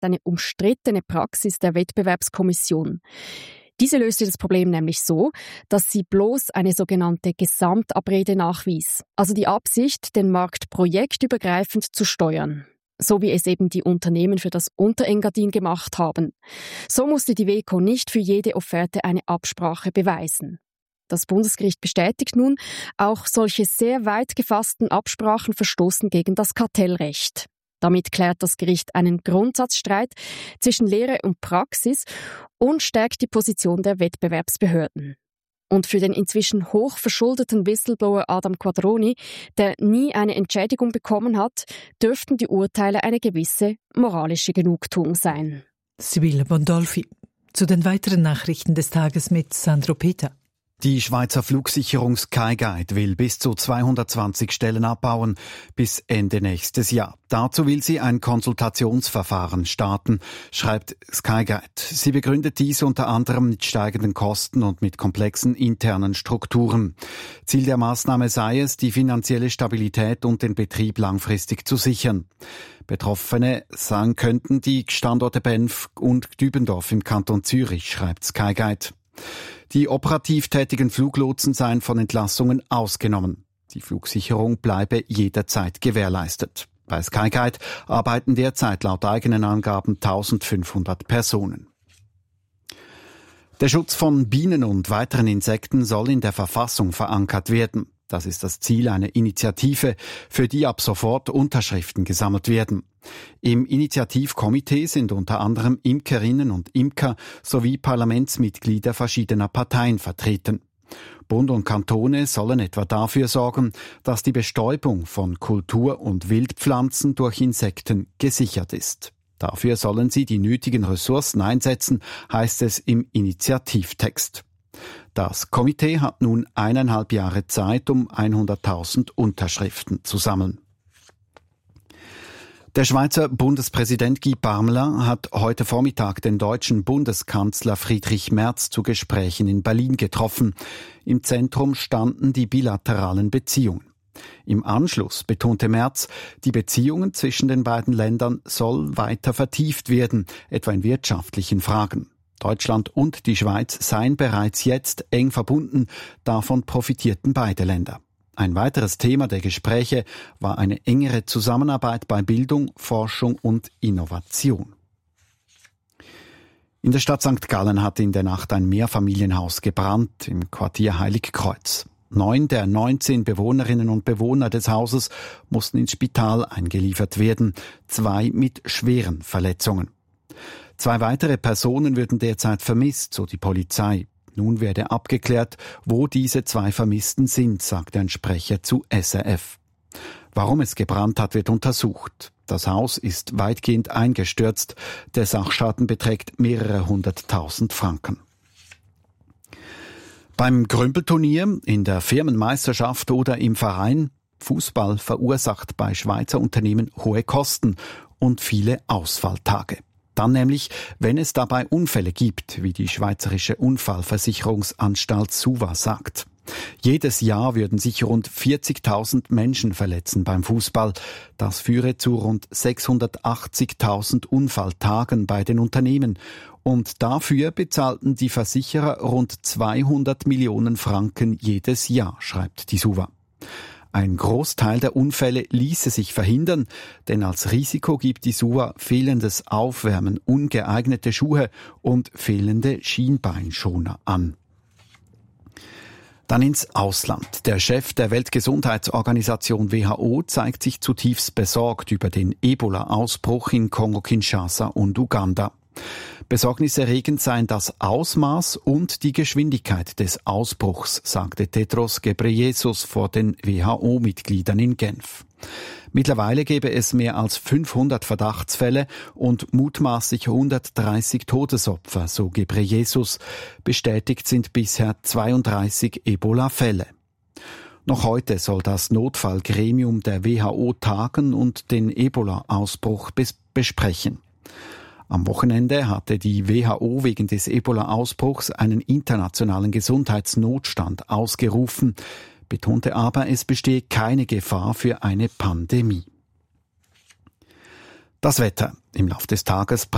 eine umstrittene Praxis der Wettbewerbskommission. Diese löste das Problem nämlich so, dass sie bloß eine sogenannte Gesamtabrede nachwies, also die Absicht, den Markt projektübergreifend zu steuern. So wie es eben die Unternehmen für das Unterengadin gemacht haben. So musste die WEKO nicht für jede Offerte eine Absprache beweisen. Das Bundesgericht bestätigt nun, auch solche sehr weit gefassten Absprachen verstoßen gegen das Kartellrecht. Damit klärt das Gericht einen Grundsatzstreit zwischen Lehre und Praxis und stärkt die Position der Wettbewerbsbehörden. Und für den inzwischen hoch verschuldeten Whistleblower Adam Quadroni, der nie eine Entschädigung bekommen hat, dürften die Urteile eine gewisse moralische Genugtuung sein. Sibylle Bondolfi. Zu den weiteren Nachrichten des Tages mit Sandro Peter. Die Schweizer Flugsicherung Skyguide will bis zu 220 Stellen abbauen bis Ende nächstes Jahr. Dazu will sie ein Konsultationsverfahren starten, schreibt Skyguide. Sie begründet dies unter anderem mit steigenden Kosten und mit komplexen internen Strukturen. Ziel der Maßnahme sei es, die finanzielle Stabilität und den Betrieb langfristig zu sichern. Betroffene sein könnten die Standorte Benf und Dübendorf im Kanton Zürich, schreibt Skyguide. Die operativ tätigen Fluglotsen seien von Entlassungen ausgenommen. Die Flugsicherung bleibe jederzeit gewährleistet. Bei Skyguide arbeiten derzeit laut eigenen Angaben 1500 Personen. Der Schutz von Bienen und weiteren Insekten soll in der Verfassung verankert werden. Das ist das Ziel einer Initiative, für die ab sofort Unterschriften gesammelt werden. Im Initiativkomitee sind unter anderem Imkerinnen und Imker sowie Parlamentsmitglieder verschiedener Parteien vertreten. Bund und Kantone sollen etwa dafür sorgen, dass die Bestäubung von Kultur- und Wildpflanzen durch Insekten gesichert ist. Dafür sollen sie die nötigen Ressourcen einsetzen, heißt es im Initiativtext. Das Komitee hat nun 1,5 Jahre Zeit, um 100.000 Unterschriften zu sammeln. Der Schweizer Bundespräsident Guy Parmelin hat heute Vormittag den deutschen Bundeskanzler Friedrich Merz zu Gesprächen in Berlin getroffen. Im Zentrum standen die bilateralen Beziehungen. Im Anschluss betonte Merz, die Beziehungen zwischen den beiden Ländern sollen weiter vertieft werden, etwa in wirtschaftlichen Fragen. Deutschland und die Schweiz seien bereits jetzt eng verbunden, davon profitierten beide Länder. Ein weiteres Thema der Gespräche war eine engere Zusammenarbeit bei Bildung, Forschung und Innovation. In der Stadt St. Gallen hat in der Nacht ein Mehrfamilienhaus gebrannt im Quartier Heiligkreuz. 9 der 19 Bewohnerinnen und Bewohner des Hauses mussten ins Spital eingeliefert werden, 2 mit schweren Verletzungen. 2 weitere Personen würden derzeit vermisst, so die Polizei. Nun werde abgeklärt, wo diese 2 Vermissten sind, sagte ein Sprecher zu SRF. Warum es gebrannt hat, wird untersucht. Das Haus ist weitgehend eingestürzt. Der Sachschaden beträgt mehrere 100.000 Franken. Beim Grümpelturnier, in der Firmenmeisterschaft oder im Verein, Fußball verursacht bei Schweizer Unternehmen hohe Kosten und viele Ausfalltage. Dann nämlich, wenn es dabei Unfälle gibt, wie die Schweizerische Unfallversicherungsanstalt SUVA sagt. Jedes Jahr würden sich rund 40.000 Menschen verletzen beim Fußball. Das führe zu rund 680.000 Unfalltagen bei den Unternehmen. Und dafür bezahlten die Versicherer rund 200 Millionen Franken jedes Jahr, schreibt die SUVA. Ein Großteil der Unfälle ließe sich verhindern, denn als Risiko gibt die SUVA fehlendes Aufwärmen, ungeeignete Schuhe und fehlende Schienbeinschoner an. Dann ins Ausland. Der Chef der Weltgesundheitsorganisation WHO zeigt sich zutiefst besorgt über den Ebola-Ausbruch in Kongo-Kinshasa und Uganda. Besorgniserregend seien das Ausmaß und die Geschwindigkeit des Ausbruchs, sagte Tedros Ghebreyesus vor den WHO-Mitgliedern in Genf. Mittlerweile gebe es mehr als 500 Verdachtsfälle und mutmaßlich 130 Todesopfer, so Ghebreyesus. Bestätigt sind bisher 32 Ebola-Fälle. Noch heute soll das Notfallgremium der WHO tagen und den Ebola-Ausbruch besprechen. Am Wochenende hatte die WHO wegen des Ebola-Ausbruchs einen internationalen Gesundheitsnotstand ausgerufen, betonte aber, es bestehe keine Gefahr für eine Pandemie. Das Wetter im Laufe des Tages